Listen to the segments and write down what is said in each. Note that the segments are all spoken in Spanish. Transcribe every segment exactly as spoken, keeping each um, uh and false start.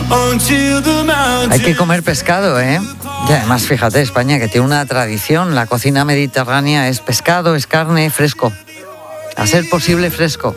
Hay que comer pescado, ¿eh? Y además, fíjate, España, que tiene una tradición, la cocina mediterránea es pescado, es carne, fresco. A ser posible, fresco.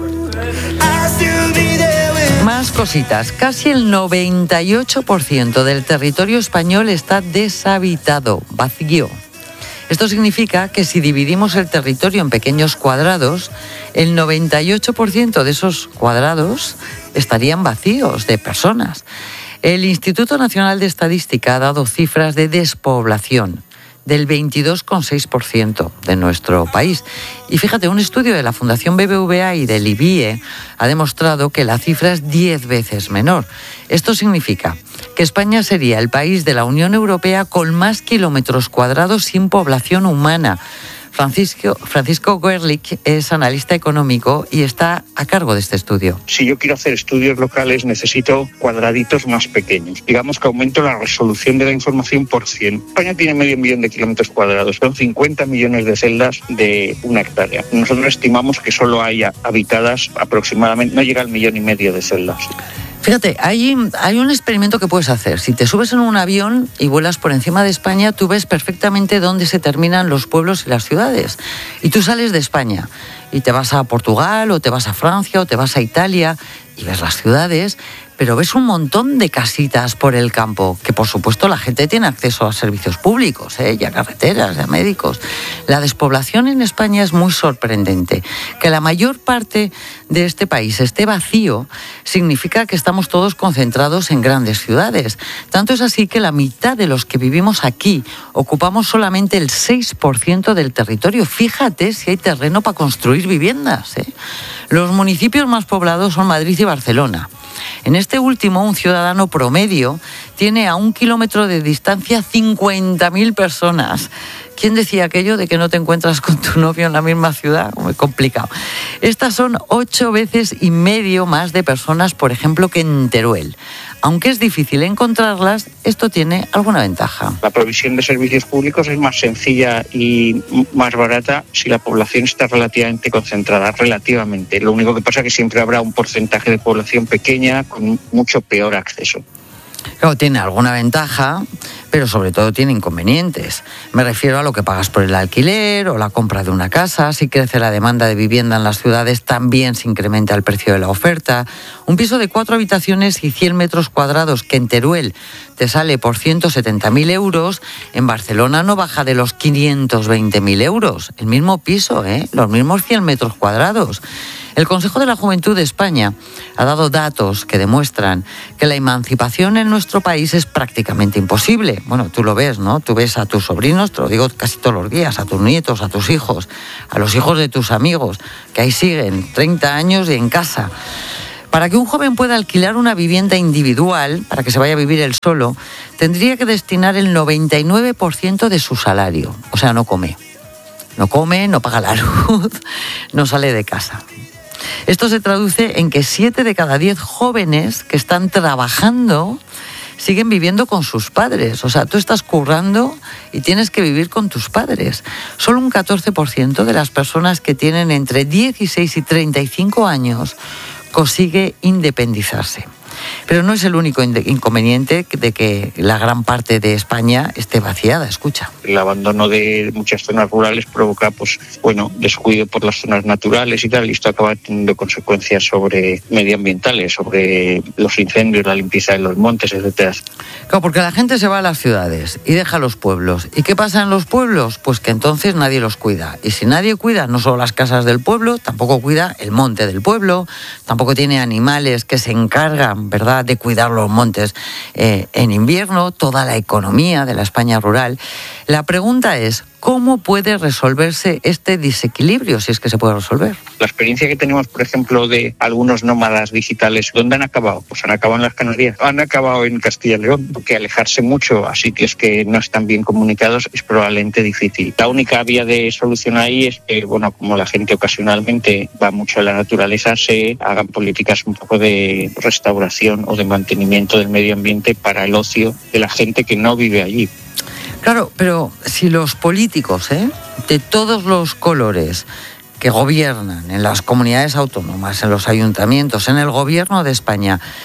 Más cositas. Casi el noventa y ocho por ciento del territorio español está deshabitado, vacío. Esto significa que si dividimos el territorio en pequeños cuadrados, el noventa y ocho por ciento de esos cuadrados estarían vacíos de personas. El Instituto Nacional de Estadística ha dado cifras de despoblación del veintidós coma seis por ciento de nuestro país. Y fíjate, un estudio de la Fundación B B V A y del I B I E ha demostrado que la cifra es diez veces menor. Esto significa que España sería el país de la Unión Europea con más kilómetros cuadrados sin población humana. Francisco, Francisco Gerlich es analista económico y está a cargo de este estudio. Si yo quiero hacer estudios locales, necesito cuadraditos más pequeños. Digamos que aumento la resolución de la información por cien. España tiene medio millón de kilómetros cuadrados, son cincuenta millones de celdas de una hectárea. Nosotros estimamos que solo haya habitadas aproximadamente, no llega al millón y medio de celdas. Fíjate, hay, hay un experimento que puedes hacer. Si te subes en un avión y vuelas por encima de España, tú ves perfectamente dónde se terminan los pueblos y las ciudades. Y tú sales de España y te vas a Portugal, o te vas a Francia, o te vas a Italia, y ves las ciudades, pero ves un montón de casitas por el campo, que por supuesto la gente tiene acceso a servicios públicos, ¿eh? y a carreteras, y a médicos. La despoblación en España es muy sorprendente. Que la mayor parte de este país esté vacío significa que estamos todos concentrados en grandes ciudades. Tanto es así que la mitad de los que vivimos aquí ocupamos solamente el seis por ciento del territorio. Fíjate si hay terreno para construir viviendas, ¿eh? Los municipios más poblados son Madrid y Barcelona. En este último, un ciudadano promedio tiene a un kilómetro de distancia cincuenta mil personas. ¿Quién decía aquello de que no te encuentras con tu novio en la misma ciudad? Muy complicado. Estas son ocho veces y medio más de personas, por ejemplo, que en Teruel. Aunque es difícil encontrarlas, esto tiene alguna ventaja. La provisión de servicios públicos es más sencilla y más barata si la población está relativamente concentrada, relativamente. Lo único que pasa es que siempre habrá un porcentaje de población pequeña con mucho peor acceso. Claro, tiene alguna ventaja, pero sobre todo tiene inconvenientes. Me refiero a lo que pagas por el alquiler o la compra de una casa. Si crece la demanda de vivienda en las ciudades, también se incrementa el precio de la oferta. Un piso de cuatro habitaciones y cien metros cuadrados que en Teruel te sale por ciento setenta mil euros, en Barcelona no baja de los quinientos veinte mil euros. El mismo piso, ¿eh? Los mismos cien metros cuadrados. El Consejo de la Juventud de España ha dado datos que demuestran que la emancipación en nuestro país es prácticamente imposible. Bueno, tú lo ves, ¿no? Tú ves a tus sobrinos, te lo digo casi todos los días, a tus nietos, a tus hijos, a los hijos de tus amigos, que ahí siguen, treinta años y en casa. Para que un joven pueda alquilar una vivienda individual, para que se vaya a vivir él solo, tendría que destinar el noventa y nueve por ciento de su salario. O sea, no come. No come, no paga la luz, no sale de casa. Esto se traduce en que siete de cada diez jóvenes que están trabajando siguen viviendo con sus padres. O sea, tú estás currando y tienes que vivir con tus padres. Solo un catorce por ciento de las personas que tienen entre dieciséis y treinta y cinco años consigue independizarse. Pero no es el único inconveniente de que la gran parte de España esté vaciada. Escucha. El abandono de muchas zonas rurales provoca, pues, bueno, descuido por las zonas naturales y tal, y esto acaba teniendo consecuencias sobre medioambientales, sobre los incendios, la limpieza de los montes, etcétera. Claro, porque la gente se va a las ciudades y deja los pueblos. ¿Y qué pasa en los pueblos? Pues que entonces nadie los cuida. Y si nadie cuida no solo las casas del pueblo, tampoco cuida el monte del pueblo, tampoco tiene animales que se encargan, ¿verdad?, de cuidar los montes eh, en invierno, toda la economía de la España rural. La pregunta es, ¿cómo puede resolverse este desequilibrio, si es que se puede resolver? La experiencia que tenemos, por ejemplo, de algunos nómadas digitales, ¿dónde han acabado? Pues han acabado en las Canarias, han acabado en Castilla y León, porque alejarse mucho a sitios que no están bien comunicados es probablemente difícil. La única vía de solución ahí es que, bueno, como la gente ocasionalmente va mucho a la naturaleza, se hagan políticas un poco de restauración o de mantenimiento del medio ambiente para el ocio de la gente que no vive allí. Claro, pero si los políticos, ¿eh?, de todos los colores que gobiernan en las comunidades autónomas, en los ayuntamientos, en el gobierno de España,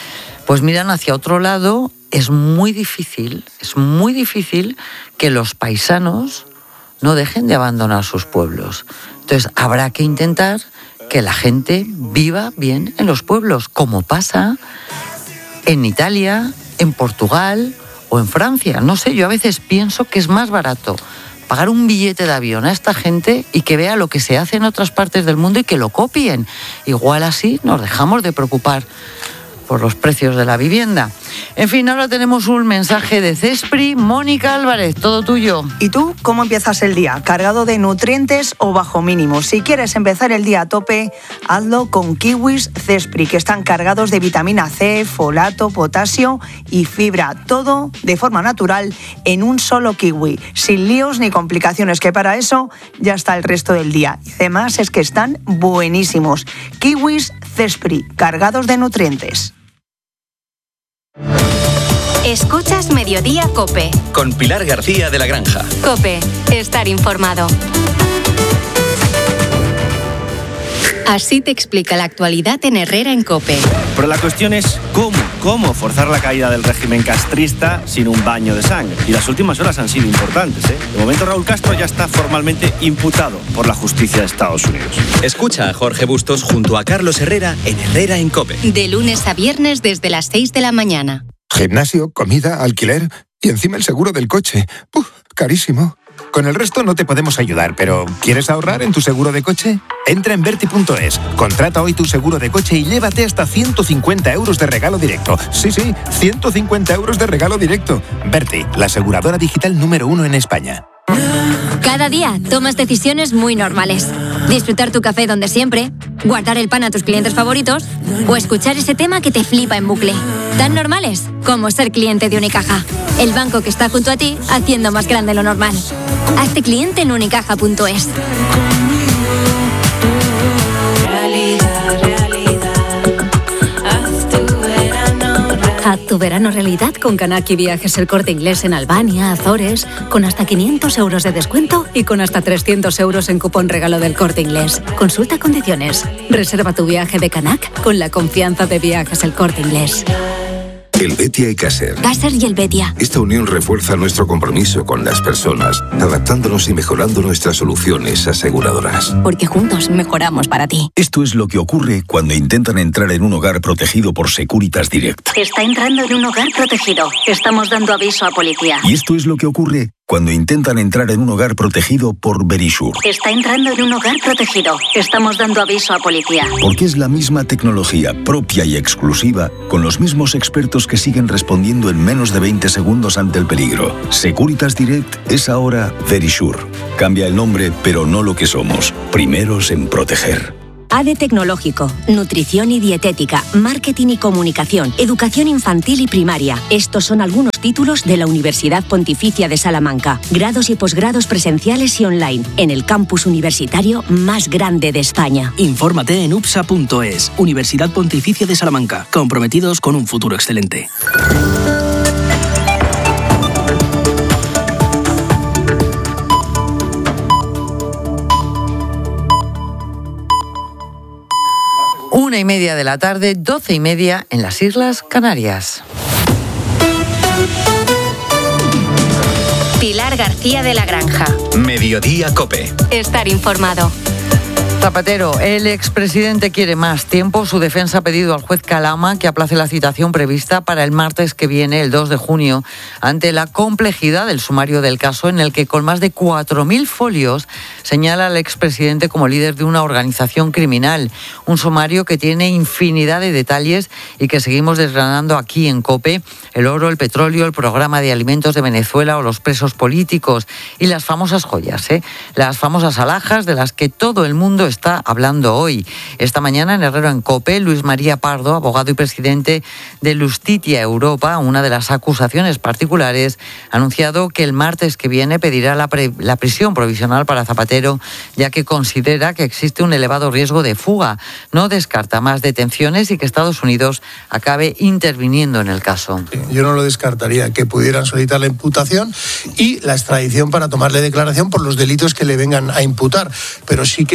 pues miran hacia otro lado. Es muy difícil, es muy difícil que los paisanos no dejen de abandonar sus pueblos. Entonces habrá que intentar que la gente viva bien en los pueblos, como pasa en Italia, en Portugal o en Francia. No sé, yo a veces pienso que es más barato pagar un billete de avión a esta gente y que vea lo que se hace en otras partes del mundo y que lo copien. Igual así nos dejamos de preocupar por los precios de la vivienda. En fin, ahora tenemos un mensaje de Cespri. Mónica Álvarez, todo tuyo. ¿Y tú cómo empiezas el día? ¿Cargado de nutrientes o bajo mínimos? Si quieres empezar el día a tope, hazlo con kiwis Cespri, que están cargados de vitamina C, folato, potasio y fibra. Todo de forma natural en un solo kiwi, sin líos ni complicaciones, que para eso ya está el resto del día. Y además es que están buenísimos. Kiwis Cespri, cargados de nutrientes. Escuchas Mediodía COPE. Con Pilar García de la Granja. COPE, estar informado. Así te explica la actualidad en Herrera en COPE. Pero la cuestión es cómo, cómo forzar la caída del régimen castrista sin un baño de sangre. Y las últimas horas han sido importantes, ¿eh? De momento Raúl Castro ya está formalmente imputado por la justicia de Estados Unidos. Escucha a Jorge Bustos junto a Carlos Herrera en Herrera en COPE. De lunes a viernes desde las seis de la mañana. Gimnasio, comida, alquiler y encima el seguro del coche. ¡Uf! Carísimo. Con el resto no te podemos ayudar, pero ¿quieres ahorrar en tu seguro de coche? Entra en Berti punto es, contrata hoy tu seguro de coche y llévate hasta ciento cincuenta euros de regalo directo. Sí, sí, ciento cincuenta euros de regalo directo. Berti, la aseguradora digital número uno en España. Cada día tomas decisiones muy normales. Disfrutar tu café donde siempre, guardar el pan a tus clientes favoritos o escuchar ese tema que te flipa en bucle. Tan normales como ser cliente de Unicaja, el banco que está junto a ti haciendo más grande lo normal. Hazte cliente en unicaja punto es. Haz tu verano realidad con Kanaki Viajes El Corte Inglés en Albania, Azores, con hasta quinientos euros de descuento y con hasta trescientos euros en cupón regalo del Corte Inglés. Consulta condiciones. Reserva tu viaje de Canac con la confianza de Viajes El Corte Inglés. Helvetia y Caser. Caser y Helvetia. Esta unión refuerza nuestro compromiso con las personas, adaptándonos y mejorando nuestras soluciones aseguradoras. Porque juntos mejoramos para ti. Esto es lo que ocurre cuando intentan entrar en un hogar protegido por Securitas Direct. Está entrando en un hogar protegido. Estamos dando aviso a policía. Y esto es lo que ocurre cuando intentan entrar en un hogar protegido por Verisure. Está entrando en un hogar protegido. Estamos dando aviso a policía. Porque es la misma tecnología propia y exclusiva, con los mismos expertos que siguen respondiendo en menos de veinte segundos ante el peligro. Securitas Direct es ahora Verisure. Cambia el nombre, pero no lo que somos. Primeros en proteger. A D E Tecnológico, Nutrición y Dietética, Marketing y Comunicación, Educación Infantil y Primaria. Estos son algunos títulos de la Universidad Pontificia de Salamanca. Grados y posgrados presenciales y online, en el campus universitario más grande de España. Infórmate en U P S A punto es, Universidad Pontificia de Salamanca, comprometidos con un futuro excelente. Una y media de la tarde, doce y media en las Islas Canarias. Pilar García de la Granja. Mediodía COPE. Estar informado. Zapatero, el expresidente quiere más tiempo. Su defensa ha pedido al juez Calama que aplace la citación prevista para el martes que viene, el dos de junio, ante la complejidad del sumario del caso, en el que con más de cuatro mil folios señala al expresidente como líder de una organización criminal. Un sumario que tiene infinidad de detalles y que seguimos desgranando aquí en COPE. El oro, el petróleo, el programa de alimentos de Venezuela o los presos políticos y las famosas joyas, ¿eh? Las famosas alhajas de las que todo el mundo está hablando hoy. Esta mañana en Herrera en COPE, Luis María Pardo, abogado y presidente de Lustitia Europa, una de las acusaciones particulares, ha anunciado que el martes que viene pedirá la, pre- la prisión provisional para Zapatero, ya que considera que existe un elevado riesgo de fuga. No descarta más detenciones y que Estados Unidos acabe interviniendo en el caso. Yo no lo descartaría, que pudieran solicitar la imputación y la extradición para tomarle declaración por los delitos que le vengan a imputar, pero sí que veo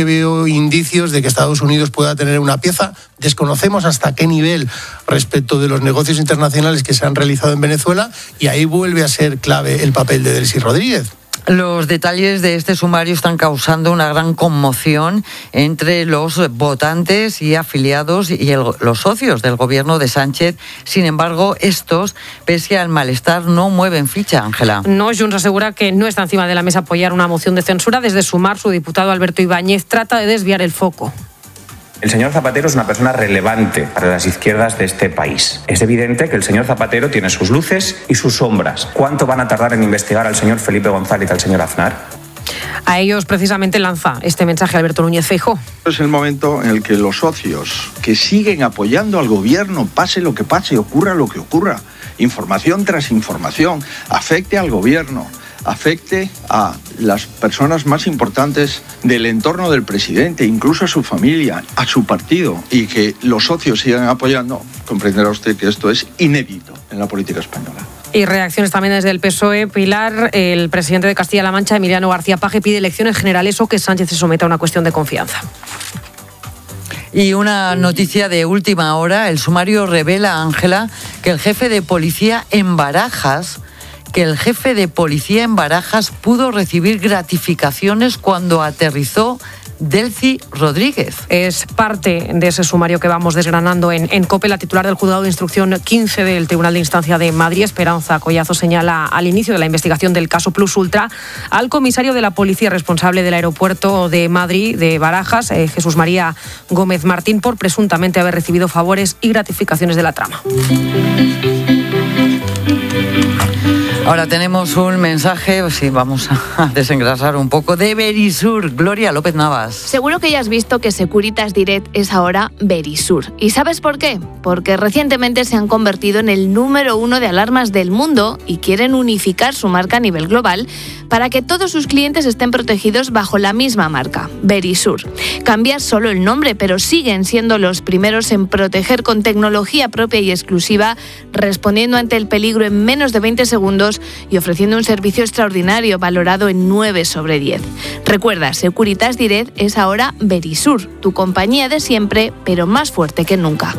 indicios de que Estados Unidos pueda tener una pieza. Desconocemos hasta qué nivel respecto de los negocios internacionales que se han realizado en Venezuela, y ahí vuelve a ser clave el papel de Delcy Rodríguez. Los detalles de este sumario están causando una gran conmoción entre los votantes y afiliados y el, los socios del gobierno de Sánchez. Sin embargo, estos, pese al malestar, no mueven ficha, Ángela. No, Junts asegura que no está encima de la mesa apoyar una moción de censura. Desde Sumar, su diputado Alberto Ibáñez trata de desviar el foco. El señor Zapatero es una persona relevante para las izquierdas de este país. Es evidente que el señor Zapatero tiene sus luces y sus sombras. ¿Cuánto van a tardar en investigar al señor Felipe González y al señor Aznar? A ellos precisamente lanza este mensaje Alberto Núñez Feijóo. Es el momento en el que los socios que siguen apoyando al gobierno, pase lo que pase, ocurra lo que ocurra, información tras información, afecte al gobierno, afecte a las personas más importantes del entorno del presidente, incluso a su familia, a su partido, y que los socios sigan apoyando, comprenderá usted que esto es inédito en la política española. Y reacciones también desde el P S O E. Pilar, el presidente de Castilla-La Mancha, Emiliano García Paje, pide elecciones generales o que Sánchez se someta a una cuestión de confianza. Y una noticia de última hora, el sumario revela, Ángela, que el jefe de policía en Barajas que el jefe de policía en Barajas pudo recibir gratificaciones cuando aterrizó Delcy Rodríguez. Es parte de ese sumario que vamos desgranando en, en COPE. La titular del Juzgado de Instrucción quince del Tribunal de Instancia de Madrid, Esperanza Collazo, señala al inicio de la investigación del caso Plus Ultra al comisario de la policía responsable del aeropuerto de Madrid, de Barajas, eh, Jesús María Gómez Martín, por presuntamente haber recibido favores y gratificaciones de la trama. Ahora tenemos un mensaje, sí, vamos a desengrasar un poco, de Verisur. Gloria López Navas. Seguro que ya has visto que Securitas Direct es ahora Verisur. ¿Y sabes por qué? Porque recientemente se han convertido en el número uno de alarmas del mundo y quieren unificar su marca a nivel global para que todos sus clientes estén protegidos bajo la misma marca, Verisur. Cambia solo el nombre, pero siguen siendo los primeros en proteger con tecnología propia y exclusiva, respondiendo ante el peligro en menos de veinte segundos y ofreciendo un servicio extraordinario valorado en nueve sobre diez. Recuerda, Securitas Direct es ahora Verisur, tu compañía de siempre, pero más fuerte que nunca.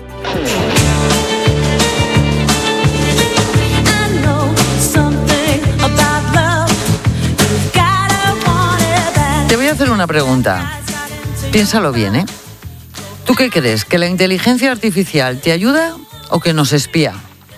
Te voy a hacer una pregunta. Piénsalo bien, ¿eh? ¿Tú qué crees? ¿Que la inteligencia artificial te ayuda o que nos espía?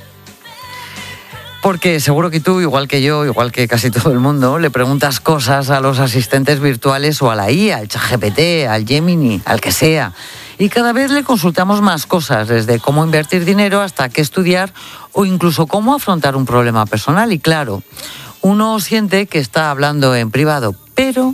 Porque seguro que tú, igual que yo, igual que casi todo el mundo, le preguntas cosas a los asistentes virtuales o a la I A, al ChatGPT, al Gemini, al que sea. Y cada vez le consultamos más cosas, desde cómo invertir dinero hasta qué estudiar o incluso cómo afrontar un problema personal. Y claro, uno siente que está hablando en privado, pero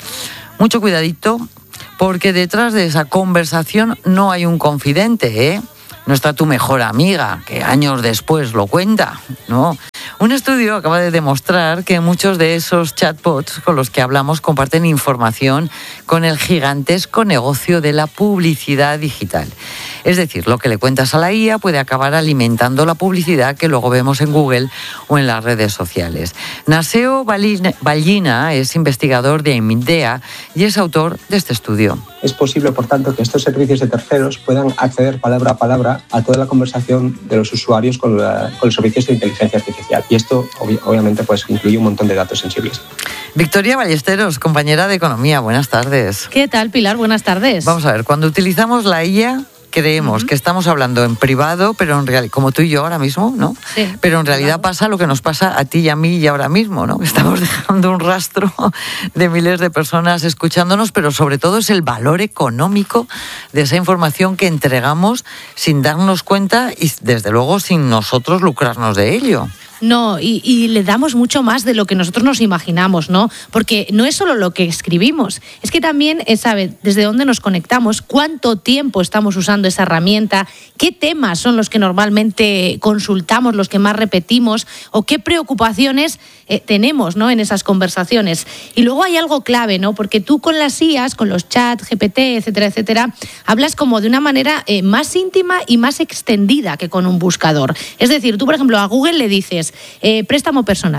mucho cuidadito, porque detrás de esa conversación no hay un confidente, ¿eh? No está tu mejor amiga, que años después lo cuenta, ¿no? Un estudio acaba de demostrar que muchos de esos chatbots con los que hablamos comparten información con el gigantesco negocio de la publicidad digital. Es decir, lo que le cuentas a la I A puede acabar alimentando la publicidad que luego vemos en Google o en las redes sociales. Naseo Ballina es investigador de Imidea y es autor de este estudio. Es posible, por tanto, que estos servicios de terceros puedan acceder palabra a palabra a toda la conversación de los usuarios con, la, con los servicios de inteligencia artificial. Y esto, ob- obviamente, pues incluye un montón de datos sensibles. Victoria Ballesteros, compañera de Economía, buenas tardes. ¿Qué tal, Pilar? Buenas tardes. Vamos a ver, cuando utilizamos la I A, creemos uh-huh. que estamos hablando en privado, pero en realidad, como tú y yo ahora mismo, ¿no? Sí, pero en realidad claro. pasa lo que nos pasa a ti y a mí y ahora mismo, ¿no? Estamos dejando un rastro de miles de personas escuchándonos, pero sobre todo es el valor económico de esa información que entregamos sin darnos cuenta y desde luego sin nosotros lucrarnos de ello. No, y, y le damos mucho más de lo que nosotros nos imaginamos, ¿no? Porque no es solo lo que escribimos, es que también es saber desde dónde nos conectamos, cuánto tiempo estamos usando esa herramienta, qué temas son los que normalmente consultamos, los que más repetimos, o qué preocupaciones eh, tenemos, ¿no? En esas conversaciones. Y luego hay algo clave, ¿no? Porque tú con las I As, con los chats, G P T, etcétera, etcétera, hablas como de una manera eh, más íntima y más extendida que con un buscador. Es decir, tú, por ejemplo, a Google le dices Eh, préstamo personal.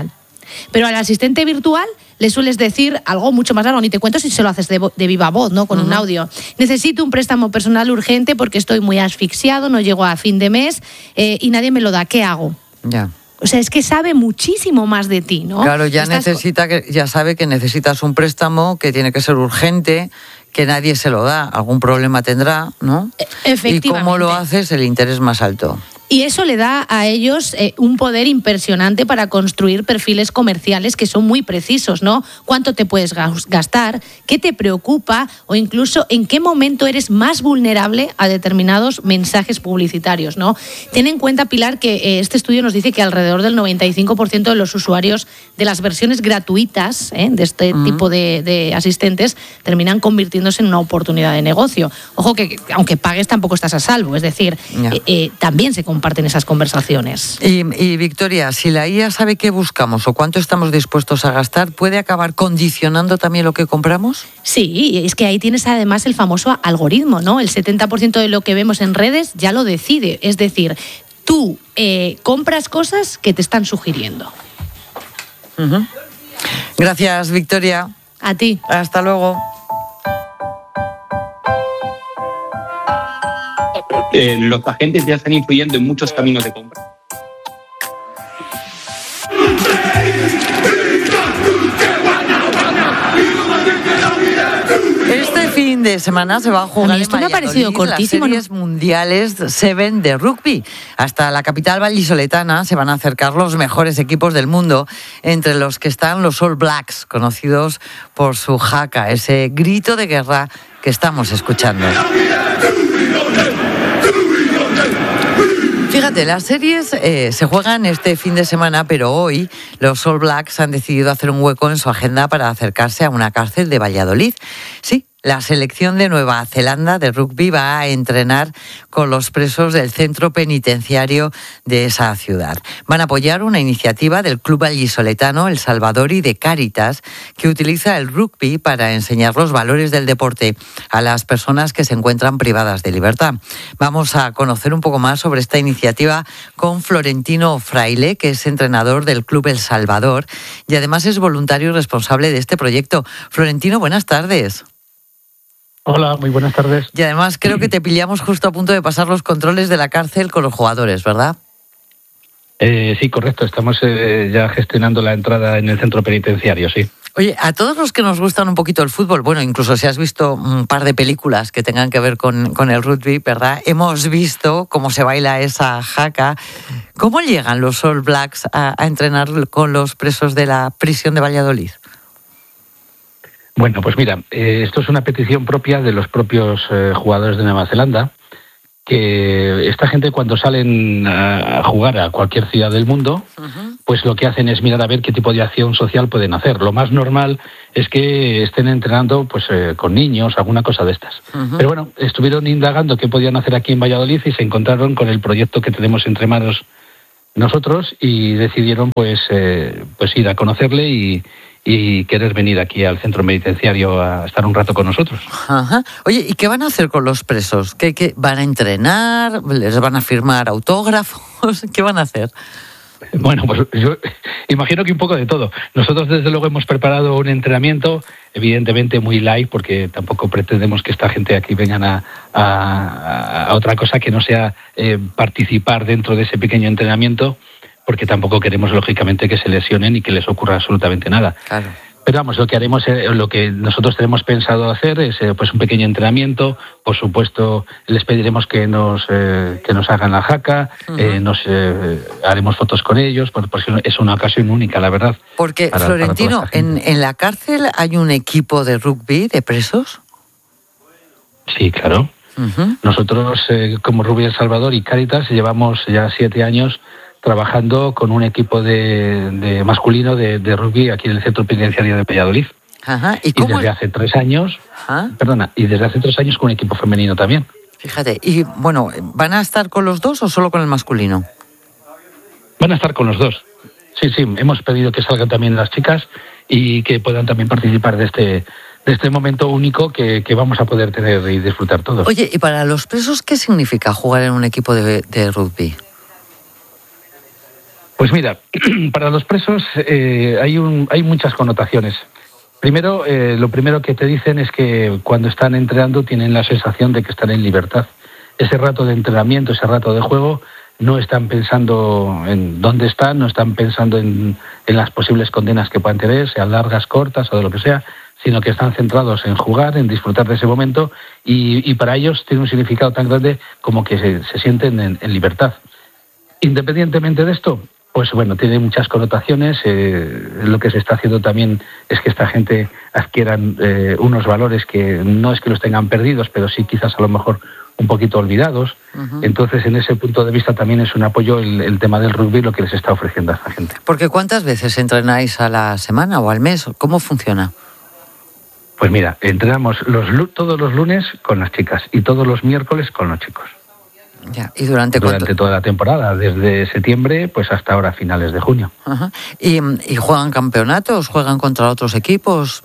Pero al asistente virtual le sueles decir algo mucho más largo, ni te cuento si se lo haces de, de viva voz, ¿no? Con uh-huh. un audio. Necesito un préstamo personal urgente porque estoy muy asfixiado, no llego a fin de mes eh, y nadie me lo da. ¿Qué hago? Ya. O sea, es que sabe muchísimo más de ti, ¿no? Claro, ya Estás... necesita que, ya sabe que necesitas un préstamo, que tiene que ser urgente, que nadie se lo da, algún problema tendrá, ¿no? Efectivamente. Y cómo lo haces, el interés más alto. Y eso le da a ellos eh, un poder impresionante para construir perfiles comerciales que son muy precisos, ¿no? ¿Cuánto te puedes gastar? ¿Qué te preocupa? O incluso en qué momento eres más vulnerable a determinados mensajes publicitarios, ¿no? Ten en cuenta, Pilar, que eh, este estudio nos dice que alrededor del noventa y cinco por ciento de los usuarios de las versiones gratuitas eh, de este uh-huh. tipo de, de asistentes terminan convirtiéndose en una oportunidad de negocio. Ojo que, que aunque pagues tampoco estás a salvo, es decir, yeah. eh, eh, también se comparten esas conversaciones. Y, y Victoria, si la I A sabe qué buscamos o cuánto estamos dispuestos a gastar, ¿puede acabar condicionando también lo que compramos? Sí, es que ahí tienes además el famoso algoritmo, ¿no? El setenta por ciento de lo que vemos en redes ya lo decide. Es decir, tú eh, compras cosas que te están sugiriendo. Uh-huh. Gracias, Victoria. A ti. Hasta luego. Eh, los agentes ya están influyendo en muchos caminos de compra. Este fin de semana se va a jugar a mí esto en me ha parecido cortísimo, las series ¿no? mundiales Seven de rugby. Hasta la capital vallisoletana se van a acercar los mejores equipos del mundo, entre los que están los All Blacks, conocidos por su haka, ese grito de guerra que estamos escuchando. Fíjate, las series eh, se juegan este fin de semana, pero hoy los All Blacks han decidido hacer un hueco en su agenda para acercarse a una cárcel de Valladolid. Sí, la selección de Nueva Zelanda de rugby va a entrenar con los presos del centro penitenciario de esa ciudad. Van a apoyar una iniciativa del Club Vallisoletano El Salvador y de Cáritas, que utiliza el rugby para enseñar los valores del deporte a las personas que se encuentran privadas de libertad. Vamos a conocer un poco más sobre esta iniciativa con Florentino Fraile, que es entrenador del Club El Salvador y además es voluntario y responsable de este proyecto. Florentino, buenas tardes. Hola, muy buenas tardes. Y además creo que te pillamos justo a punto de pasar los controles de la cárcel con los jugadores, ¿verdad? Eh, sí, correcto. Estamos eh, ya gestionando la entrada en el centro penitenciario, sí. Oye, a todos los que nos gustan un poquito el fútbol, bueno, incluso si has visto un par de películas que tengan que ver con, con el rugby, ¿verdad? Hemos visto cómo se baila esa haka. ¿Cómo llegan los All Blacks a, a entrenar con los presos de la prisión de Valladolid? Bueno, pues mira, eh, esto es una petición propia de los propios eh, jugadores de Nueva Zelanda, que esta gente cuando salen a jugar a cualquier ciudad del mundo, uh-huh. pues lo que hacen es mirar a ver qué tipo de acción social pueden hacer. Lo más normal es que estén entrenando pues eh, con niños, alguna cosa de estas. Uh-huh. Pero bueno, estuvieron indagando qué podían hacer aquí en Valladolid y se encontraron con el proyecto que tenemos entre manos nosotros y decidieron pues, eh, pues ir a conocerle y... y querer venir aquí al centro penitenciario a estar un rato con nosotros. Ajá. Oye, ¿y qué van a hacer con los presos? ¿Qué, qué van a entrenar? ¿Les van a firmar autógrafos? ¿Qué van a hacer? Bueno, pues yo imagino que un poco de todo. Nosotros desde luego hemos preparado un entrenamiento, evidentemente muy light, porque tampoco pretendemos que esta gente aquí vengan a, a, a otra cosa que no sea eh, participar dentro de ese pequeño entrenamiento, porque tampoco queremos, lógicamente, que se lesionen y que les ocurra absolutamente nada. Claro. Pero vamos, lo que haremos, lo que nosotros tenemos pensado hacer es pues un pequeño entrenamiento. Por supuesto, les pediremos que nos eh, que nos hagan la haka, uh-huh. eh, nos eh, haremos fotos con ellos, porque es una ocasión única, la verdad. Porque, para, Florentino, para en, en la cárcel hay un equipo de rugby de presos. Sí, claro. Uh-huh. Nosotros, eh, como Rugby El Salvador y Cáritas, llevamos ya siete años trabajando con un equipo de, de masculino de, de rugby aquí en el centro penitenciario de Valladolid. Ajá. ¿Y, y cómo? desde hace tres años, Ajá. perdona, y desde hace tres años con un equipo femenino también. Fíjate, y bueno, ¿van a estar con los dos o solo con el masculino? Van a estar con los dos. Sí, sí, hemos pedido que salgan también las chicas y que puedan también participar de este, de este momento único que, que vamos a poder tener y disfrutar todos. Oye, ¿y para los presos qué significa jugar en un equipo de, de rugby? Pues mira, para los presos eh, hay, un, hay muchas connotaciones. Primero, eh, lo primero que te dicen es que cuando están entrenando tienen la sensación de que están en libertad. Ese rato de entrenamiento, ese rato de juego, no están pensando en dónde están, no están pensando en, en las posibles condenas que puedan tener, sean largas, cortas o de lo que sea, sino que están centrados en jugar, en disfrutar de ese momento y, y para ellos tiene un significado tan grande como que se, se sienten en, en libertad. Independientemente de esto, pues bueno, tiene muchas connotaciones. Eh, lo que se está haciendo también es que esta gente adquieran eh, unos valores que no es que los tengan perdidos, pero sí quizás a lo mejor un poquito olvidados. Uh-huh. Entonces, en ese punto de vista también es un apoyo el, el tema del rugby, lo que les está ofreciendo a esta gente. Porque ¿cuántas veces entrenáis a la semana o al mes? ¿Cómo funciona? Pues mira, entrenamos los, todos los lunes con las chicas y todos los miércoles con los chicos. Ya, ¿y durante Durante cuánto? toda la temporada, desde septiembre pues hasta ahora, finales de junio. Ajá. ¿Y, ¿Y juegan campeonatos? ¿Juegan contra otros equipos?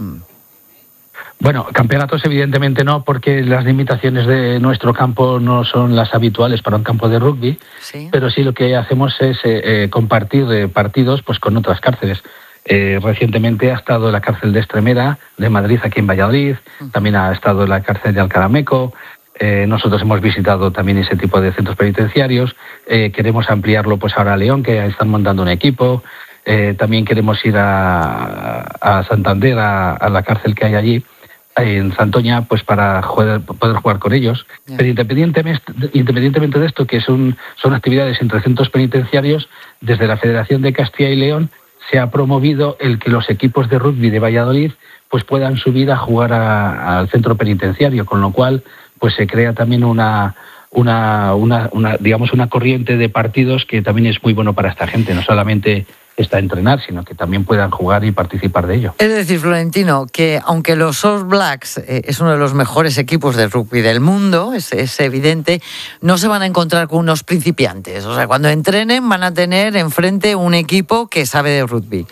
Bueno, campeonatos evidentemente no, porque las limitaciones de nuestro campo no son las habituales para un campo de rugby, ¿sí? Pero sí lo que hacemos es eh, eh, compartir eh, partidos pues con otras cárceles. Eh, recientemente ha estado en la cárcel de Extremera, de Madrid, aquí en Valladolid, uh-huh. También ha estado en la cárcel de Alcalá Meco. Eh, nosotros hemos visitado también ese tipo de centros penitenciarios. Eh, queremos ampliarlo pues ahora a León, que están montando un equipo. Eh, también queremos ir a, a Santander, a, a la cárcel que hay allí, en Santoña, pues para jugar, poder jugar con ellos. Yeah. Pero independientemente, independientemente de esto, que son, son actividades entre centros penitenciarios, desde la Federación de Castilla y León se ha promovido el que los equipos de rugby de Valladolid pues puedan subir a jugar a, al centro penitenciario, con lo cual pues se crea también una, una, una, una, digamos, una corriente de partidos que también es muy bueno para esta gente, no solamente está a entrenar, sino que también puedan jugar y participar de ello. Es decir, Florentino, que aunque los All Blacks eh, es uno de los mejores equipos de rugby del mundo, es, es evidente, no se van a encontrar con unos principiantes. O sea, cuando entrenen van a tener enfrente un equipo que sabe de rugby.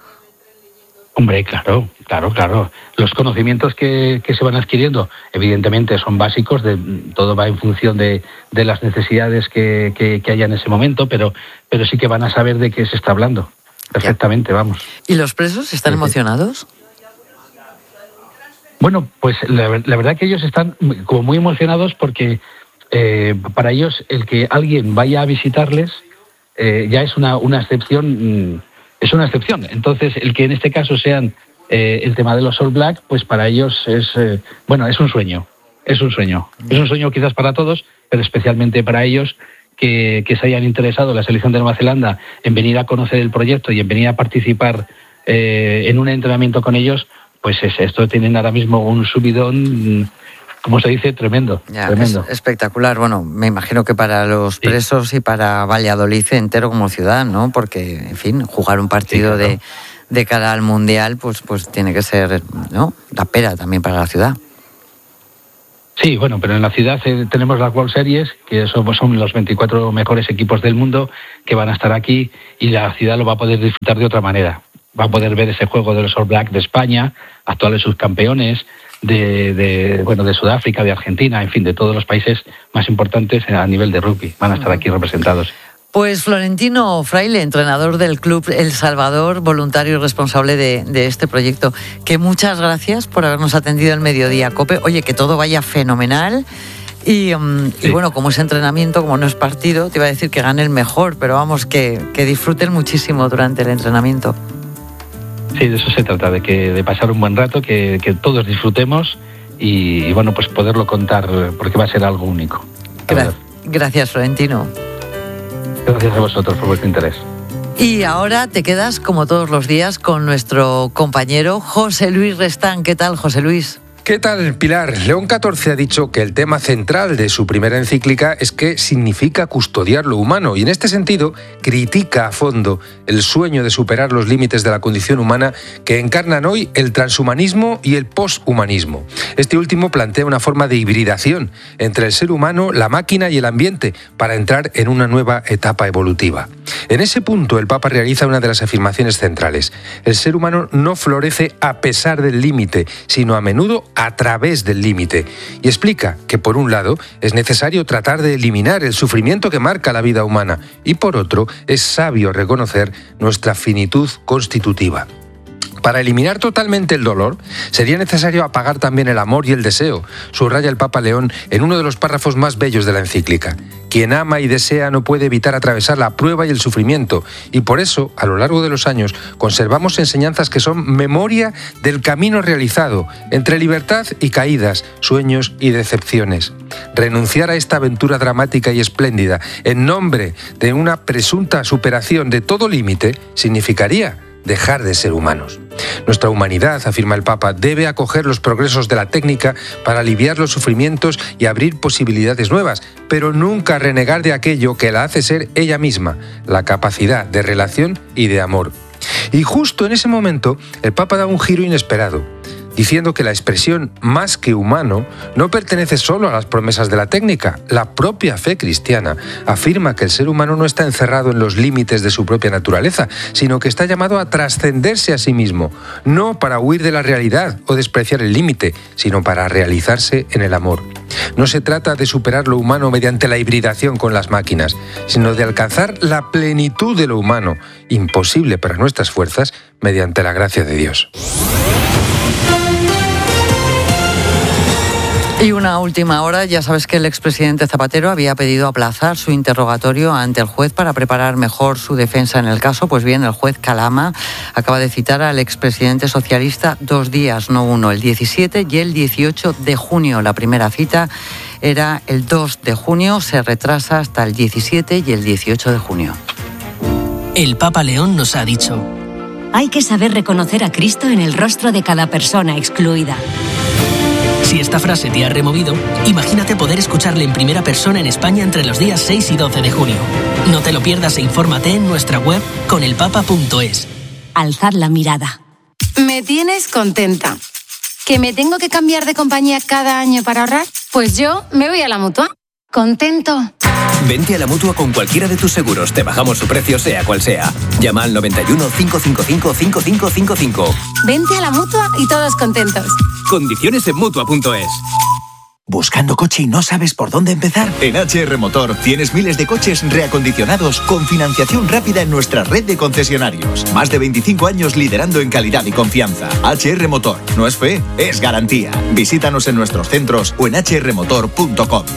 Hombre, claro, claro, claro. Los conocimientos que, que se van adquiriendo, evidentemente, son básicos, de, todo va en función de, de las necesidades que, que, que haya en ese momento, pero, pero sí que van a saber de qué se está hablando. Perfectamente, ya. Vamos. ¿Y los presos están sí, emocionados? Bueno, pues la, la verdad que ellos están como muy emocionados porque eh, para ellos el que alguien vaya a visitarles eh, ya es una, una excepción... Es una excepción. Entonces, el que en este caso sean eh, el tema de los All Black, pues para ellos es, eh, bueno, es un sueño. Es un sueño. Es un sueño quizás para todos, pero especialmente para ellos que, que se hayan interesado, la selección de Nueva Zelanda, en venir a conocer el proyecto y en venir a participar eh, en un entrenamiento con ellos, pues es, esto tienen ahora mismo un subidón, como se dice, tremendo. Ya, tremendo. Es espectacular. Bueno, me imagino que para los presos sí. Y para Valladolid entero como ciudad, ¿no? Porque, en fin, jugar un partido sí, claro. de, de cara al Mundial, pues, pues tiene que ser, ¿no? La pera también para la ciudad. Sí, bueno, pero en la ciudad eh, tenemos las World Series, que son, son los veinticuatro mejores equipos del mundo que van a estar aquí y la ciudad lo va a poder disfrutar de otra manera. Va a poder ver ese juego de los All Blacks de España, actuales subcampeones, de, de bueno de Sudáfrica, de Argentina, en fin, de todos los países más importantes a nivel de rugby. Van a estar aquí representados. Pues Florentino Fraile, entrenador del Club El Salvador, voluntario y responsable de, de este proyecto, que muchas gracias por habernos atendido el mediodía, COPE. Oye, que todo vaya fenomenal. Y, um, sí. y bueno, como es entrenamiento, como no es partido, te iba a decir que gane el mejor, pero vamos, que, que disfruten muchísimo durante el entrenamiento. Sí, de eso se trata, de que de pasar un buen rato, que, que todos disfrutemos y, y bueno, pues poderlo contar, porque va a ser algo único. Gra- gracias, Florentino. Gracias a vosotros por vuestro interés. Y ahora te quedas, como todos los días, con nuestro compañero José Luis Restán. ¿Qué tal, José Luis? ¿Qué tal, Pilar? León catorce ha dicho que el tema central de su primera encíclica es que significa custodiar lo humano y en este sentido critica a fondo el sueño de superar los límites de la condición humana que encarnan hoy el transhumanismo y el poshumanismo. Este último plantea una forma de hibridación entre el ser humano, la máquina y el ambiente para entrar en una nueva etapa evolutiva. En ese punto el Papa realiza una de las afirmaciones centrales. El ser humano no florece a pesar del límite, sino a menudo a través del límite y explica que por un lado es necesario tratar de eliminar el sufrimiento que marca la vida humana y por otro es sabio reconocer nuestra finitud constitutiva. Para eliminar totalmente el dolor, sería necesario apagar también el amor y el deseo, subraya el Papa León en uno de los párrafos más bellos de la encíclica. Quien ama y desea no puede evitar atravesar la prueba y el sufrimiento, y por eso, a lo largo de los años, conservamos enseñanzas que son memoria del camino realizado, entre libertad y caídas, sueños y decepciones. Renunciar a esta aventura dramática y espléndida, en nombre de una presunta superación de todo límite, significaría dejar de ser humanos. Nuestra humanidad, afirma el Papa, debe acoger los progresos de la técnica para aliviar los sufrimientos y abrir posibilidades nuevas, pero nunca renegar de aquello que la hace ser ella misma, la capacidad de relación y de amor. Y justo en ese momento, el Papa da un giro inesperado, diciendo que la expresión más que humano no pertenece solo a las promesas de la técnica. La propia fe cristiana afirma que el ser humano no está encerrado en los límites de su propia naturaleza, sino que está llamado a trascenderse a sí mismo, no para huir de la realidad o despreciar el límite, sino para realizarse en el amor. No se trata de superar lo humano mediante la hibridación con las máquinas, sino de alcanzar la plenitud de lo humano, imposible para nuestras fuerzas, mediante la gracia de Dios. Y una última hora, ya sabes que el expresidente Zapatero había pedido aplazar su interrogatorio ante el juez para preparar mejor su defensa en el caso. Pues bien, el juez Calama acaba de citar al expresidente socialista dos días, no uno, el diecisiete y el dieciocho de junio. La primera cita era el dos de junio, se retrasa hasta el diecisiete y el dieciocho de junio. El Papa León nos ha dicho: hay que saber reconocer a Cristo en el rostro de cada persona excluida. Si esta frase te ha removido, imagínate poder escucharle en primera persona en España entre los días seis y doce de junio. No te lo pierdas e infórmate en nuestra web con el papa punto es. Alzad la mirada. Me tienes contenta. ¿Que me tengo que cambiar de compañía cada año para ahorrar? Pues yo me voy a la Mutua. ¿Contento? Vente a la Mutua con cualquiera de tus seguros. Te bajamos su precio sea cual sea. Llama al noventa y uno, cinco cinco cinco, cinco cinco cinco cinco. Vente a la Mutua y todos contentos. Condiciones en Mutua punto es. ¿Buscando coche y no sabes por dónde empezar? En H R Motor tienes miles de coches reacondicionados con financiación rápida en nuestra red de concesionarios. Más de veinticinco años liderando en calidad y confianza. H R Motor. No es fe, es garantía. Visítanos en nuestros centros o en h r motor punto com.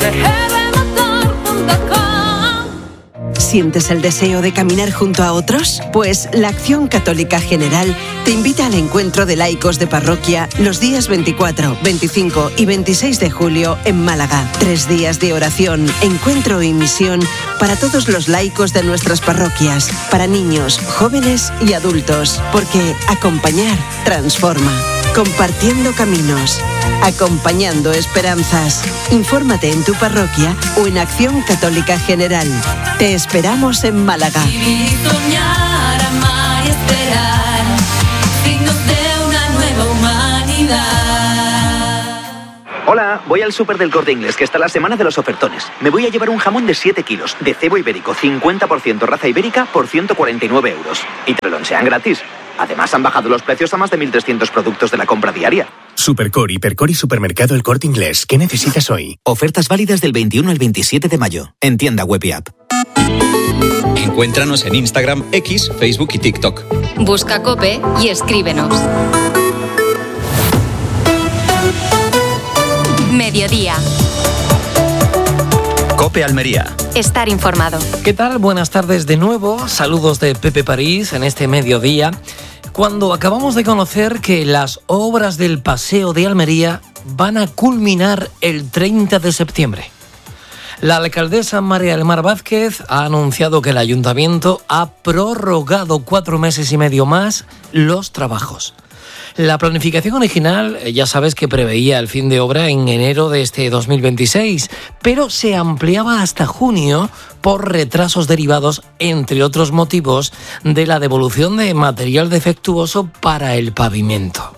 ¿Sientes el deseo de caminar junto a otros? Pues la Acción Católica General te invita al encuentro de laicos de parroquia los días veinticuatro, veinticinco y veintiséis de julio en Málaga. Tres días de oración, encuentro y misión para todos los laicos de nuestras parroquias, para niños, jóvenes y adultos, porque acompañar transforma. Compartiendo caminos, acompañando esperanzas. Infórmate en tu parroquia o en Acción Católica General. Te esperamos en Málaga. Vivir, soñar, amar y esperar, signos de una nueva humanidad. Hola, voy al súper del Corte Inglés, que está la semana de los ofertones. Me voy a llevar un jamón de siete kilos, de cebo ibérico, cincuenta por ciento raza ibérica, por ciento cuarenta y nueve euros. Y te lo lonchean gratis. Además, han bajado los precios a más de mil trescientos productos de la compra diaria. Supercor, Hipercor y Supermercado El Corte Inglés. ¿Qué necesitas hoy? Ofertas válidas del veintiuno al veintisiete de mayo. En tienda web y app. Encuéntranos en Instagram, X, Facebook y TikTok. Busca COPE y escríbenos. Mediodía. COPE Almería. Estar informado. ¿Qué tal? Buenas tardes de nuevo. Saludos de Pepe París en este mediodía, cuando acabamos de conocer que las obras del Paseo de Almería van a culminar el treinta de septiembre. La alcaldesa María del Mar Vázquez ha anunciado que el ayuntamiento ha prorrogado cuatro meses y medio más los trabajos. La planificación original, ya sabes que preveía el fin de obra en enero de este dos mil veintiséis, pero se ampliaba hasta junio por retrasos derivados, entre otros motivos, de la devolución de material defectuoso para el pavimento.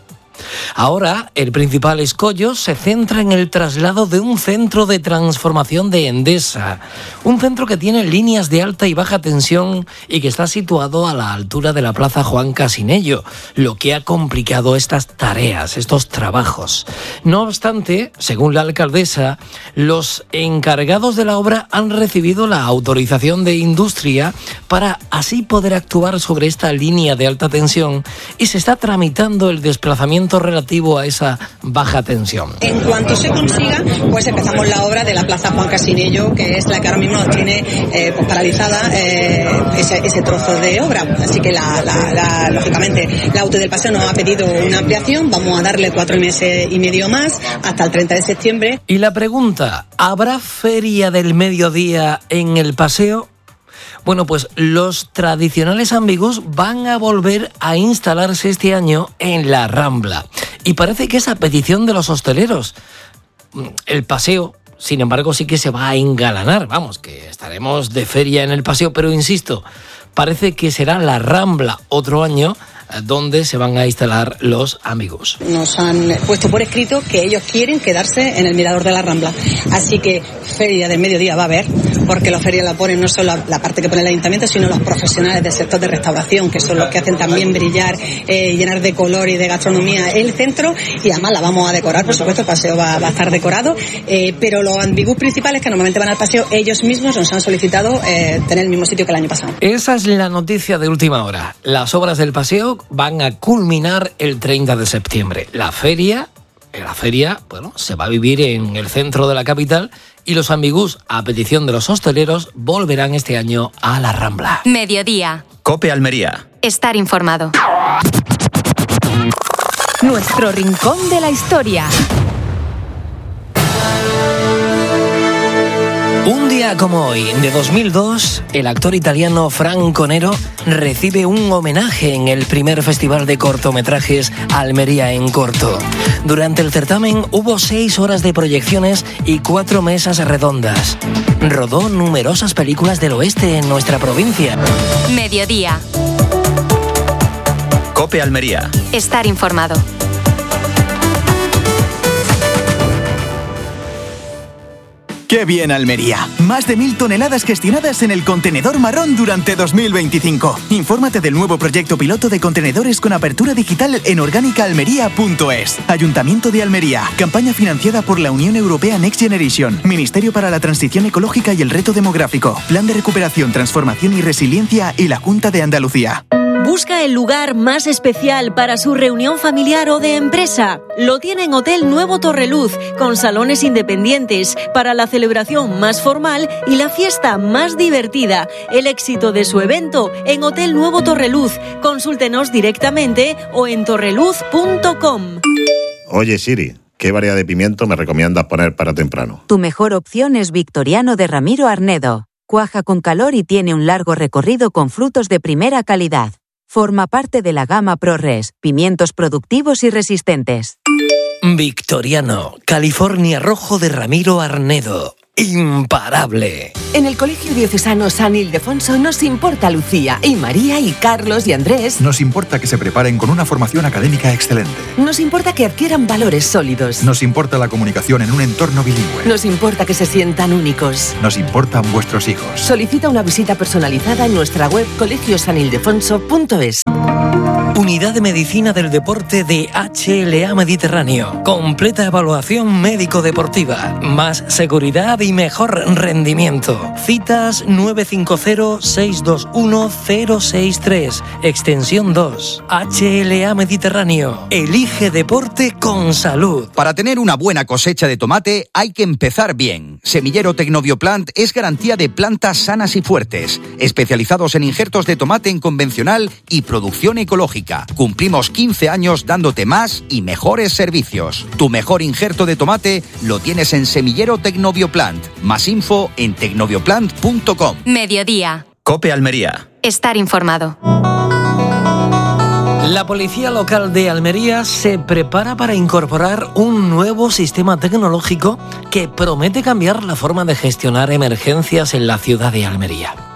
Ahora, el principal escollo se centra en el traslado de un centro de transformación de Endesa, un centro que tiene líneas de alta y baja tensión y que está situado a la altura de la Plaza Juan Casinello, lo que ha complicado estas tareas, estos trabajos. No obstante, según la alcaldesa, los encargados de la obra han recibido la autorización de industria para así poder actuar sobre esta línea de alta tensión y se está tramitando el desplazamiento relativo a esa baja tensión. En cuanto se consiga, pues empezamos la obra de la Plaza Juan Casinello, que es la que ahora mismo nos tiene eh, pues paralizada eh, ese, ese trozo de obra. Así que, la, la, la, lógicamente, la Auto del Paseo nos ha pedido una ampliación. Vamos a darle cuatro meses y medio más, hasta el treinta de septiembre. Y la pregunta, ¿habrá feria del mediodía en el paseo? Bueno, pues los tradicionales ambigus van a volver a instalarse este año en la Rambla. Y parece que es a petición de los hosteleros. El paseo, sin embargo, sí que se va a engalanar. Vamos, que estaremos de feria en el paseo, pero insisto, parece que será la Rambla otro año donde se van a instalar los amigos. Nos han puesto por escrito que ellos quieren quedarse en el mirador de la Rambla. Así que feria del mediodía va a haber, porque la feria la ponen no solo la parte que pone el ayuntamiento, sino los profesionales del sector de restauración, que son los que hacen también brillar, eh, llenar de color y de gastronomía el centro, y además la vamos a decorar, por supuesto, el paseo va, va a estar decorado, eh, pero los ambigus principales que normalmente van al paseo, ellos mismos nos han solicitado eh, tener el mismo sitio que el año pasado. Esa es la noticia de última hora. Las obras del paseo van a culminar el treinta de septiembre. La feria, la feria, bueno, se va a vivir en el centro de la capital y los ambigus, a petición de los hosteleros, volverán este año a la Rambla. Mediodía. COPE Almería. Estar informado. Nuestro rincón de la historia. Un día como hoy, de dos mil dos, el actor italiano Franco Nero recibe un homenaje en el primer festival de cortometrajes Almería en Corto. Durante el certamen hubo seis horas de proyecciones y cuatro mesas redondas. Rodó numerosas películas del oeste en nuestra provincia. Mediodía. COPE Almería. Estar informado. ¡Qué bien, Almería! Más de mil toneladas gestionadas en el contenedor marrón durante dos mil veinticinco. Infórmate del nuevo proyecto piloto de contenedores con apertura digital en orgánica almería punto es. Ayuntamiento de Almería. Campaña financiada por la Unión Europea Next Generation. Ministerio para la Transición Ecológica y el Reto Demográfico. Plan de Recuperación, Transformación y Resiliencia y la Junta de Andalucía. ¿Busca el lugar más especial para su reunión familiar o de empresa? Lo tiene en Hotel Nuevo Torreluz, con salones independientes para la celebración más formal y la fiesta más divertida. El éxito de su evento en Hotel Nuevo Torreluz. Consúltenos directamente o en torreluz punto com. Oye, Siri, ¿qué variedad de pimiento me recomiendas poner para temprano? Tu mejor opción es Victoriano de Ramiro Arnedo. Cuaja con calor y tiene un largo recorrido con frutos de primera calidad. Forma parte de la gama ProRes, pimientos productivos y resistentes. Victoriano, California Rojo de Ramiro Arnedo. Imparable. En el Colegio Diocesano San Ildefonso nos importa Lucía y María y Carlos y Andrés. Nos importa que se preparen con una formación académica excelente. Nos importa que adquieran valores sólidos. Nos importa la comunicación en un entorno bilingüe. Nos importa que se sientan únicos. Nos importan vuestros hijos. Solicita una visita personalizada en nuestra web colegio san ildefonso punto es. Unidad de Medicina del Deporte de H L A Mediterráneo. Completa evaluación médico-deportiva. Más seguridad y mejor rendimiento. Citas nueve cinco cero, seis dos uno, cero seis tres. Extensión dos. H L A Mediterráneo. Elige deporte con salud. Para tener una buena cosecha de tomate hay que empezar bien. Semillero Tecnobioplant es garantía de plantas sanas y fuertes. Especializados en injertos de tomate en convencional y producción ecológica. Cumplimos quince años dándote más y mejores servicios. Tu mejor injerto de tomate lo tienes en Semillero Tecnobioplant. Más info en tecnobioplant punto com. Mediodía. COPE Almería. Estar informado. La policía local de Almería se prepara para incorporar un nuevo sistema tecnológico que promete cambiar la forma de gestionar emergencias en la ciudad de Almería.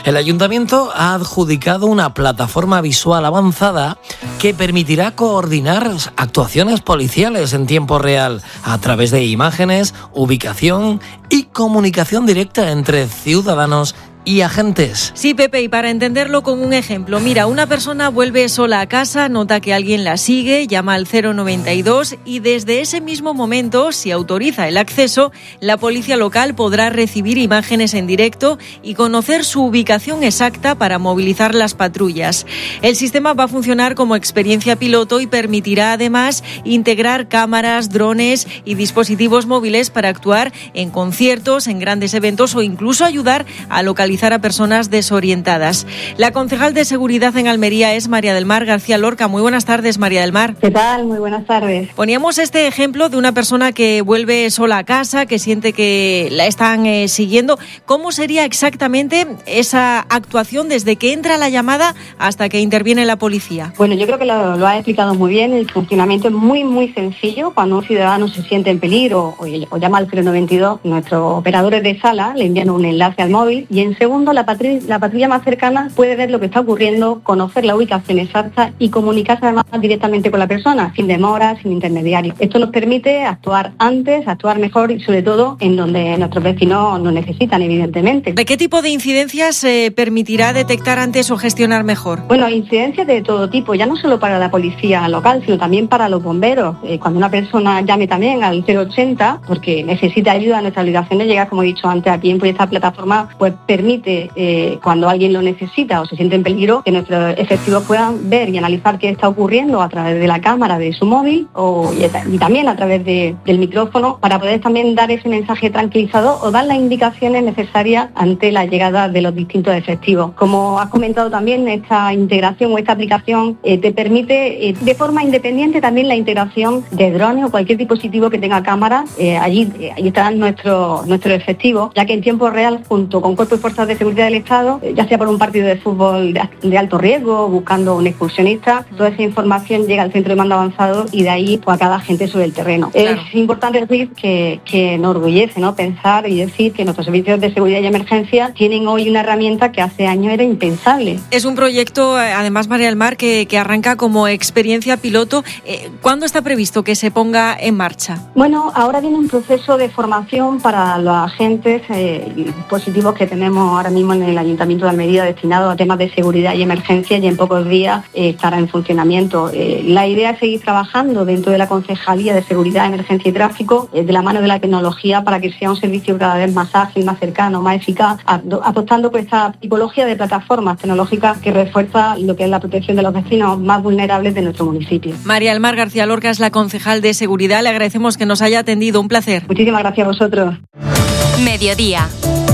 El ayuntamiento ha adjudicado una plataforma visual avanzada que permitirá coordinar actuaciones policiales en tiempo real a través de imágenes, ubicación y comunicación directa entre ciudadanos y agentes. Sí, Pepe, y para entenderlo con un ejemplo, mira, una persona vuelve sola a casa, nota que alguien la sigue, llama al cero noventa y dos y desde ese mismo momento, si autoriza el acceso, la policía local podrá recibir imágenes en directo y conocer su ubicación exacta para movilizar las patrullas. El sistema va a funcionar como experiencia piloto y permitirá además integrar cámaras, drones y dispositivos móviles para actuar en conciertos, en grandes eventos o incluso ayudar a localizar a personas desorientadas. La concejal de Seguridad en Almería es María del Mar García Lorca. Muy buenas tardes, María del Mar. ¿Qué tal? Muy buenas tardes. Poníamos este ejemplo de una persona que vuelve sola a casa, que siente que la están eh, siguiendo. ¿Cómo sería exactamente esa actuación desde que entra la llamada hasta que interviene la policía? Bueno, yo creo que lo, lo ha explicado muy bien. El funcionamiento es muy, muy sencillo. Cuando un ciudadano se siente en peligro o, o llama al cero noventa y dos, nuestros operadores de sala le envían un enlace al móvil y en segundo, la patrulla, la patrulla más cercana puede ver lo que está ocurriendo, conocer la ubicación exacta y comunicarse además directamente con la persona, sin demora, sin intermediarios. Esto nos permite actuar antes, actuar mejor y sobre todo en donde nuestros vecinos nos necesitan, evidentemente. ¿De qué tipo de incidencias se eh, permitirá detectar antes o gestionar mejor? Bueno, incidencias de todo tipo, ya no solo para la policía local, sino también para los bomberos. Eh, cuando una persona llame también al cero ochenta, porque necesita ayuda, nuestra obligación es llegar, como he dicho antes, a tiempo y esta plataforma pues permite Eh, cuando alguien lo necesita o se siente en peligro, que nuestros efectivos puedan ver y analizar qué está ocurriendo a través de la cámara de su móvil o, y, y también a través de, del micrófono para poder también dar ese mensaje tranquilizador o dar las indicaciones necesarias ante la llegada de los distintos efectivos. Como has comentado también, esta integración o esta aplicación eh, te permite eh, de forma independiente también la integración de drones o cualquier dispositivo que tenga cámara. Eh, allí, eh, allí estarán nuestros nuestros efectivos, ya que en tiempo real, junto con cuerpos y fuerzas de seguridad del Estado, ya sea por un partido de fútbol de, de alto riesgo, buscando un excursionista, toda esa información llega al centro de mando avanzado y de ahí pues, a cada agente sobre el terreno. Claro. Es importante decir que, que enorgullece, ¿no?, pensar y decir que nuestros servicios de seguridad y emergencia tienen hoy una herramienta que hace años era impensable. Es un proyecto, además, María del Mar, que, que arranca como experiencia piloto. Eh, ¿Cuándo está previsto que se ponga en marcha? Bueno, ahora viene un proceso de formación para los agentes eh, y dispositivos que tenemos ahora mismo en el Ayuntamiento de Almería destinado a temas de seguridad y emergencia y en pocos días eh, estará en funcionamiento. Eh, la idea es seguir trabajando dentro de la Concejalía de Seguridad, Emergencia y Tráfico eh, de la mano de la tecnología para que sea un servicio cada vez más ágil, más cercano, más eficaz, apostando por esta tipología de plataformas tecnológicas que refuerza lo que es la protección de los vecinos más vulnerables de nuestro municipio. María del Mar García Lorca es la concejal de Seguridad. Le agradecemos que nos haya atendido. Un placer. Muchísimas gracias a vosotros. Mediodía.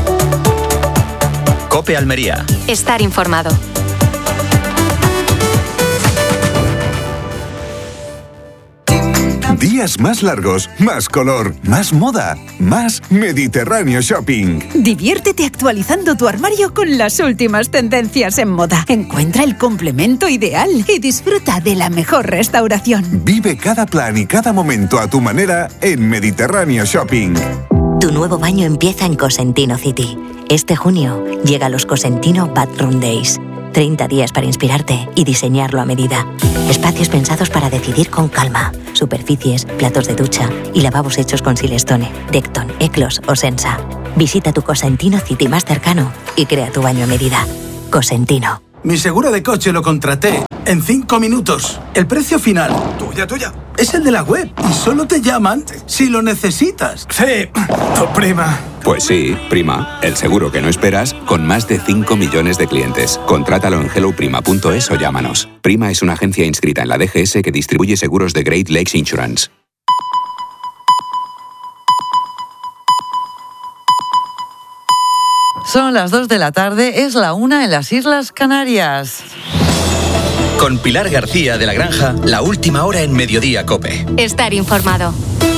COPE Almería. Estar informado. Días más largos, más color, más moda, más Mediterráneo Shopping. Diviértete actualizando tu armario con las últimas tendencias en moda. Encuentra el complemento ideal y disfruta de la mejor restauración. Vive cada plan y cada momento a tu manera en Mediterráneo Shopping. Tu nuevo baño empieza en Cosentino City. Este junio llega los Cosentino Bathroom Days. treinta días para inspirarte y diseñarlo a medida. Espacios pensados para decidir con calma. Superficies, platos de ducha y lavabos hechos con Silestone, Decton, Eclos o Sensa. Visita tu Cosentino City más cercano y crea tu baño a medida. Cosentino. Mi seguro de coche lo contraté en cinco minutos. El precio final, tuya, tuya, es el de la web y solo te llaman si lo necesitas. Sí, tu prima. Pues sí, prima, el seguro que no esperas con más de cinco millones de clientes. Contrátalo en hello prima punto es o llámanos. Prima es una agencia inscrita en la D G S que distribuye seguros de Great Lakes Insurance. Son las dos de la tarde, es la una en las Islas Canarias. Con Pilar García de la Granja, la última hora en Mediodía COPE. Estar informado.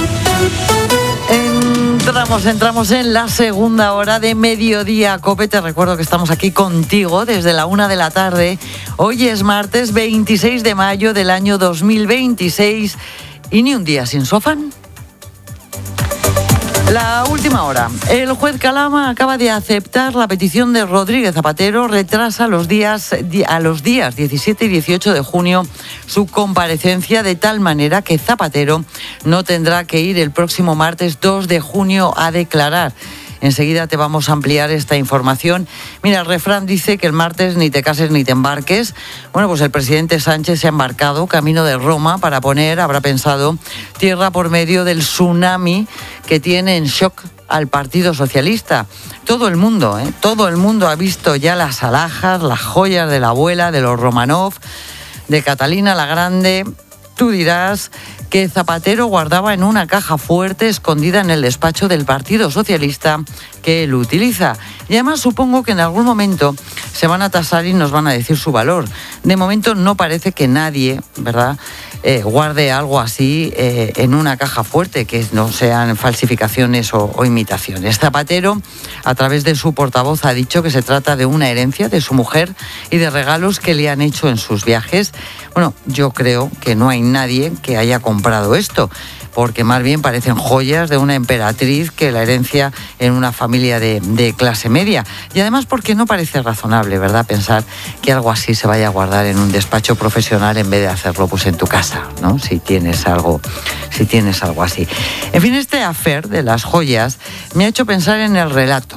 Entramos, entramos en la segunda hora de Mediodía COPE. Te recuerdo que estamos aquí contigo desde la una de la tarde. Hoy es martes veintiséis de mayo del año dos mil veintiséis y ni un día sin Sofán. La última hora. El juez Calama acaba de aceptar la petición de Rodríguez Zapatero, retrasa los días, a los días diecisiete y dieciocho de junio su comparecencia, de tal manera que Zapatero no tendrá que ir el próximo martes dos de junio a declarar. Enseguida te vamos a ampliar esta información. Mira, el refrán dice que el martes ni te cases ni te embarques. Bueno, pues el presidente Sánchez se ha embarcado camino de Roma para poner, habrá pensado, tierra por medio del tsunami que tiene en shock al Partido Socialista. Todo el mundo, ¿eh? Todo el mundo ha visto ya las alhajas, las joyas de la abuela, de los Romanov, de Catalina la Grande. Tú dirás que Zapatero guardaba en una caja fuerte escondida en el despacho del Partido Socialista que él utiliza. Y además supongo que en algún momento se van a tasar y nos van a decir su valor. De momento no parece que nadie, ¿verdad?, eh, guarde algo así eh, en una caja fuerte, que no sean falsificaciones o, o imitaciones. Zapatero, a través de su portavoz, ha dicho que se trata de una herencia de su mujer y de regalos que le han hecho en sus viajes. Bueno, yo creo que no hay nadie que haya comprado esto, porque más bien parecen joyas de una emperatriz que la herencia en una familia de, de clase media. Y además porque no parece razonable, ¿verdad?, pensar que algo así se vaya a guardar en un despacho profesional en vez de hacerlo pues en tu casa, ¿no?, si tienes algo, si tienes algo así. En fin, este affair de las joyas me ha hecho pensar en el relato,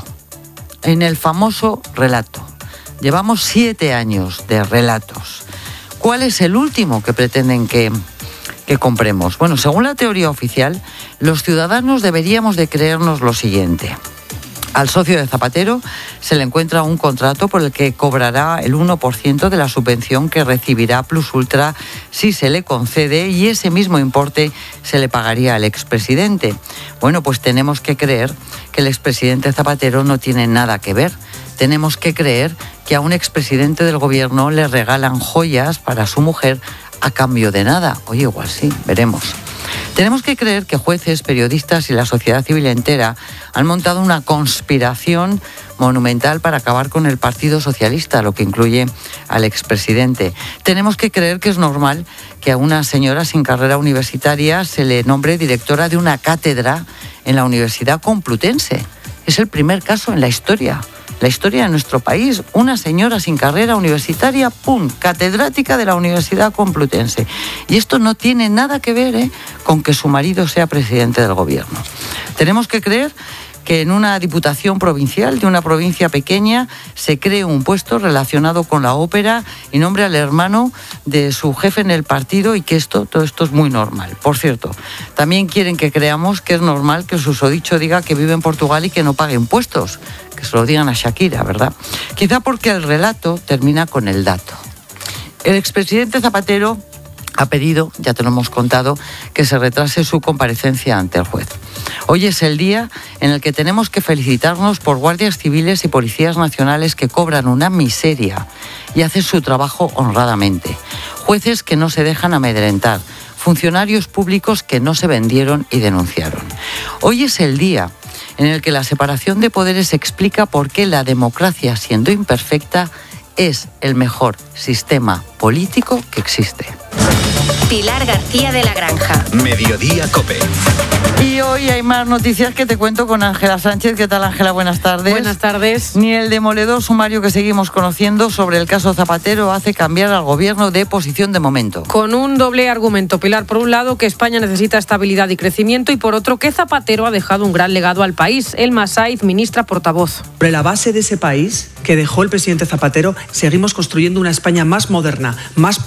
en el famoso relato. Llevamos siete años de relatos. ¿Cuál es el último que pretenden que... que compremos? Bueno, según la teoría oficial, los ciudadanos deberíamos de creernos lo siguiente. Al socio de Zapatero se le encuentra un contrato por el que cobrará el uno por ciento de la subvención que recibirá Plus Ultra si se le concede, y ese mismo importe se le pagaría al expresidente. Bueno, pues tenemos que creer que el expresidente Zapatero no tiene nada que ver. Tenemos que creer que a un expresidente del gobierno le regalan joyas para su mujer a cambio de nada. Oye, igual sí, veremos. Tenemos que creer que jueces, periodistas y la sociedad civil entera han montado una conspiración monumental para acabar con el Partido Socialista, lo que incluye al expresidente. Tenemos que creer que es normal que a una señora sin carrera universitaria se le nombre directora de una cátedra en la Universidad Complutense. Es el primer caso en la historia. La historia de nuestro país, una señora sin carrera universitaria, ¡pum!, catedrática de la Universidad Complutense. Y esto no tiene nada que ver ¿eh? con que su marido sea presidente del gobierno. Tenemos que creer que en una diputación provincial de una provincia pequeña se cree un puesto relacionado con la ópera y nombre al hermano de su jefe en el partido, y que esto, todo esto es muy normal. Por cierto, también quieren que creamos que es normal que el susodicho diga que vive en Portugal y que no pague impuestos. Que se lo digan a Shakira, ¿verdad? Quizá porque el relato termina con el dato. El expresidente Zapatero ha pedido, ya te lo hemos contado, que se retrase su comparecencia ante el juez. Hoy es el día en el que tenemos que felicitarnos por guardias civiles y policías nacionales que cobran una miseria y hacen su trabajo honradamente. Jueces que no se dejan amedrentar. Funcionarios públicos que no se vendieron y denunciaron. Hoy es el día en el que la separación de poderes explica por qué la democracia, siendo imperfecta, es el mejor sistema político que existe. Pilar García de la Granja. Mediodía COPE. Y hoy hay más noticias que te cuento con Ángela Sánchez. ¿Qué tal, Ángela? Buenas tardes. Buenas tardes. Ni el demoledor sumario que seguimos conociendo sobre el caso Zapatero hace cambiar al gobierno de posición de momento. Con un doble argumento, Pilar. Por un lado, que España necesita estabilidad y crecimiento, y por otro, que Zapatero ha dejado un gran legado al país. Elma Saiz, ministra portavoz. Sobre la base de ese país que dejó el presidente Zapatero, seguimos construyendo una España más moderna, más